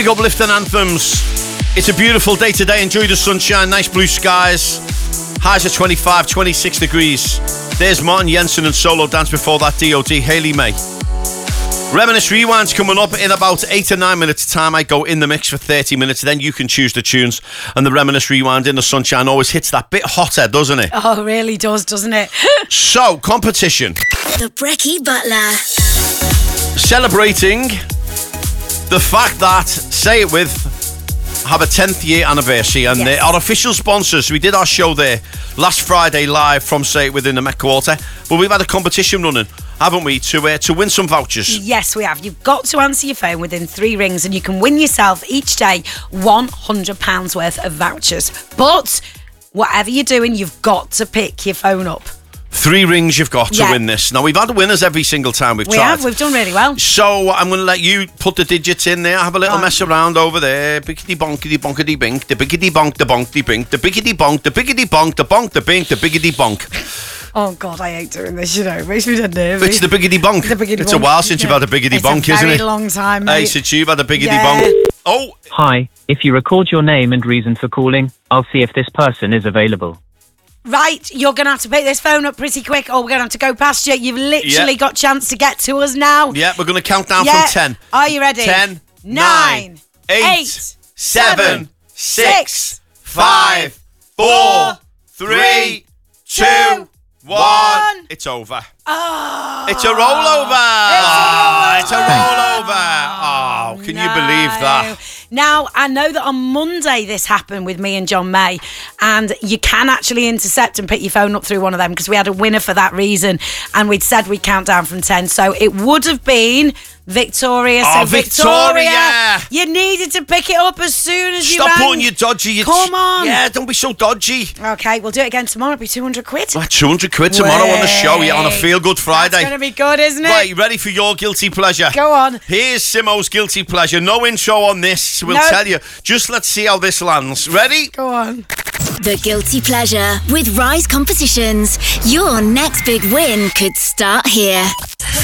Big uplifting anthems. It's a beautiful day today. Enjoy the sunshine, nice blue skies. Highs at 25, 26 degrees. There's Martin Jensen and Solo Dance. Before that, D.O.D. Hayley May. Reminisce Rewind's coming up in about 8 or 9 minutes time. I go in the mix for 30 minutes. Then you can choose the tunes. And the Reminisce Rewind in the sunshine always hits that bit hotter, doesn't it? Oh, it really does, doesn't it? So, competition. The Brecky Butler. Celebrating the fact that Say It With have a 10th year anniversary, and they're our official sponsors. We did our show there last Friday live from Say It With in the Met Quarter, but we've had a competition running, haven't we, to win some vouchers? Yes, we have. You've got to answer your phone within 3 rings and you can win yourself each day £100 worth of vouchers. But whatever you're doing, you've got to pick your phone up. 3 rings you've got to win this. Now, we've had winners every single time we've tried. We've done really well. So, I'm going to let you put the digits in there. Have a little mess around over there. Biggity bonkity bonkity bink. The biggity bonk, the bonkity bink. The biggity bonk, the biggity bonk, the bonk, the bink, the biggity bonk. Oh, God, I hate doing this, you know. It makes me dead nervous. It's the biggity bonk. It's a while since you've had a biggity bonk, isn't it? It's a very long time, mate. Hey, since you've had a biggity bonk. Oh! Hi, if you record your name and reason for calling, I'll see if this person is available. Right, you're going to have to pick this phone up pretty quick or we're going to have to go past you. You've literally got a chance to get to us now. Yeah, we're going to count down from 10. Are you ready? 10, 9, 8, 7, 6, 5, 4, 3, 2, 1. It's over. Oh, it's a rollover. It's a rollover. Oh, can you believe that? Now, I know that on Monday this happened with me and John May, and you can actually intercept and pick your phone up through one of them because we had a winner for that reason, and we'd said we'd count down from 10. So it would have been Victoria. Oh, So Victoria! You needed to pick it up as soon as you Stop rang. putting your dodgy. Come on. Yeah, don't be so dodgy. Okay, we'll do it again tomorrow. It'll be 200 quid. Right, 200 quid tomorrow on the show. Yeah, on a Feel Good Friday. That's going to be good, isn't it? Right, you ready for your guilty pleasure? Go on. Here's Simo's guilty pleasure. No intro on this. We'll tell you. Just let's see how this lands. Ready? Go on. The Guilty Pleasure with Rise Competitions. Your next big win could start here.